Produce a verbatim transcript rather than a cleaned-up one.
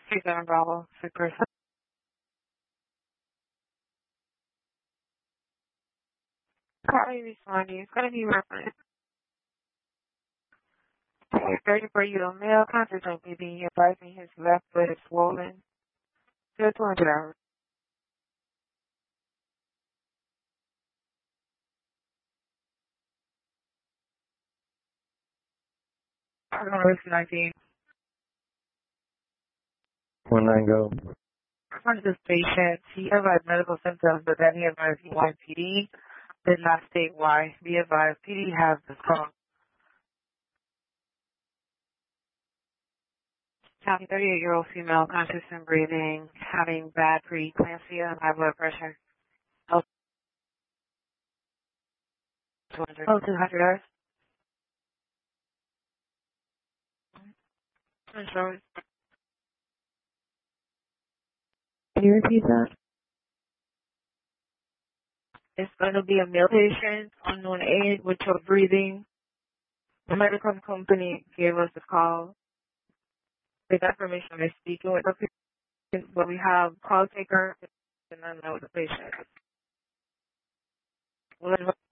Six seven Bravo, six person. How are you responding? It's going to be reference. thirty-four year old male, conscious of bleeding, advising his left foot is swollen. Still two hundred hours. I'm going to listen nineteen. One nine go. From this patient, he advised medical symptoms, but then he advised why P D did not state why. Be advised, P D has this call. Having thirty-eight year old female, conscious and breathing, having bad preeclampsia and high blood pressure. Oh, two hundred. Oh, two hundred hours. Insurance. Can you repeat that? It's going to be a male patient, unknown age, with trouble breathing. The medical company gave us a call. The information is speaking with the patient, but we have call taker and then know the patient. Well,